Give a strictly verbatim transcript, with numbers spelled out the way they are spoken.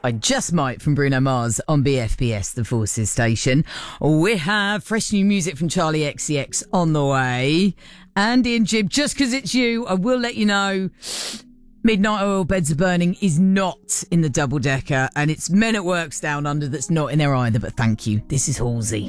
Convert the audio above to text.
I Just Might from Bruno Mars on B F B S, the Forces station. We have fresh new music from Charlie X C X on the way. Andy and Jib, just because it's you, I will let you know Midnight Oil Beds Are Burning is not in the double-decker, and it's Men at Work's Down Under that's not in there either, but thank you. This is Halsey.